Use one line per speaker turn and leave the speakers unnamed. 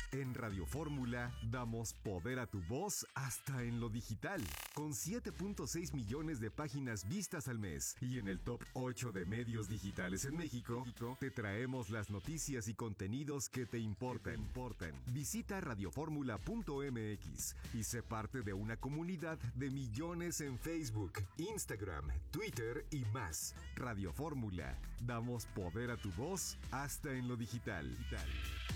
En Radio Fórmula damos poder a tu voz hasta en lo digital, con 7.6 millones de páginas vistas al mes. Y en el top 8 de medios digitales en México, te traemos las noticias y contenidos que te importan. Visita radioformula.mx y sé parte de una comunidad de millones en Facebook, Instagram, Twitter y más. Radio Fórmula, damos poder a tu voz hasta en lo digital.